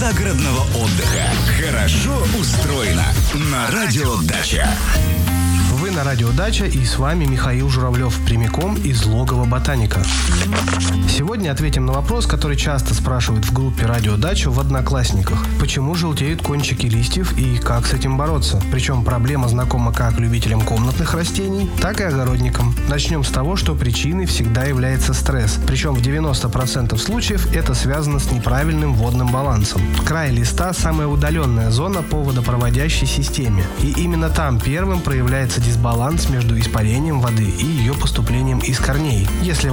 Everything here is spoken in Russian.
загородного отдыха. Хорошо устроено на Радио Дача. Вы на Радио Дача, и с вами Михаил Журавлев, прямиком из логова ботаника. Сегодня ответим на вопрос, который часто спрашивают в группе Радио Дача в Одноклассниках. Почему желтеют кончики листьев и как с этим бороться? Причем проблема знакома как любителям комнатных растений, так и огородникам. Начнем с того, что причиной всегда является стресс. Причем в 90% случаев это связано с неправильным водным балансом. Край листа – самая удаленная зона по водопроводящей системе. И именно там первым проявляется дисбаланс между испарением воды и ее поступлением из корней. Если